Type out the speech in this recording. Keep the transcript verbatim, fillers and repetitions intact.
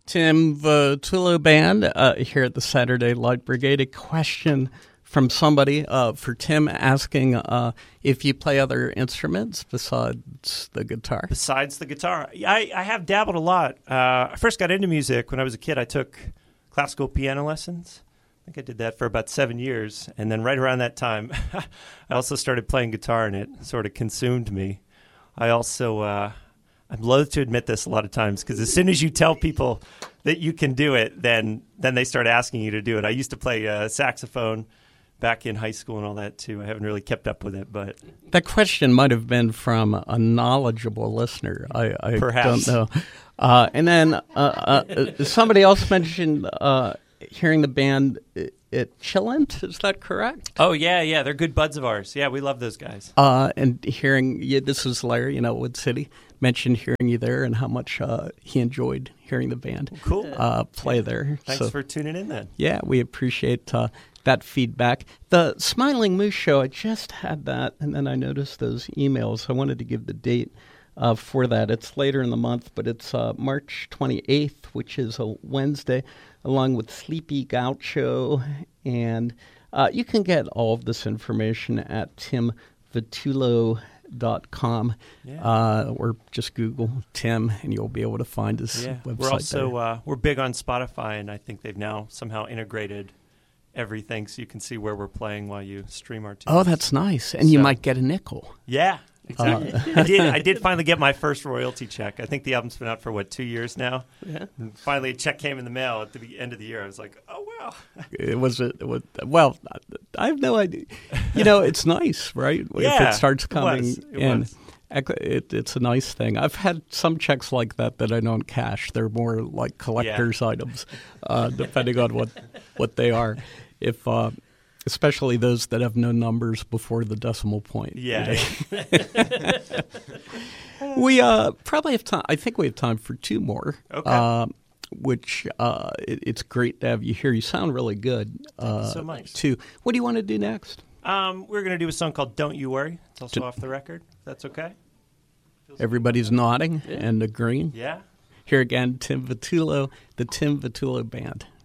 Tim Vitullo Band uh, here at the Saturday Light Brigade. A question from somebody uh, for Tim asking uh, if you play other instruments besides the guitar. Besides the guitar. I, I have dabbled a lot. Uh, I first got into music when I was a kid. I took classical piano lessons. I think I did that for about seven years. And then right around that time, I also started playing guitar, and it sort of consumed me. I also... Uh, I'm loath to admit this a lot of times because as soon as you tell people that you can do it, then then they start asking you to do it. I used to play uh, saxophone back in high school and all that too. I haven't really kept up with it, but that question might have been from a knowledgeable listener. I, I Perhaps. don't know. Uh, and then uh, uh, somebody else mentioned uh, hearing the band at Chillent. Is that correct? Oh yeah, yeah, they're good buds of ours. Yeah, we love those guys. Uh, and hearing yeah, this is Larry, you know, Wood City. Mentioned hearing you there and how much uh, he enjoyed hearing the band cool. uh, play there. Thanks so, for tuning in then. Yeah, we appreciate uh, that feedback. The Smiling Moose Show, I just had that, and then I noticed those emails. I wanted to give the date uh, for that. It's later in the month, but it's uh, March twenty-eighth, which is a Wednesday, along with Sleepy Gaucho. And uh, you can get all of this information at tim vitullo dot com yeah. uh, or just Google Tim and you'll be able to find his yeah. website. We're also there. Uh, we're big on Spotify, and I think they've now somehow integrated everything so you can see where we're playing while you stream our tunes. Oh, that's nice. And so, you might get a nickel. Yeah, exactly. Uh, I did I did finally get my first royalty check. I think the album's been out for, what, two years now? Yeah. And finally, a check came in the mail at the end of the year. I was like, oh, wow. It was, a, it was well, I have no idea. You know, it's nice, right? Yeah, if it starts coming it was. It in. was. It, it's a nice thing. I've had some checks like that that I don't cash. They're more like collector's yeah. items, uh, depending on what, what they are. If uh, especially those that have no numbers before the decimal point. Yeah. we uh, probably have time. I think we have time for two more. Okay. Uh, which uh, it, it's great to have you here. You sound really good. Thank uh, you so much. Too. What do you want to do next? Um, we're going to do a song called Don't You Worry. It's also off the record. If that's okay. Feels Everybody's nodding yeah. and agreeing. Yeah. Here again, Tim Vitullo, the Tim Vitullo Band.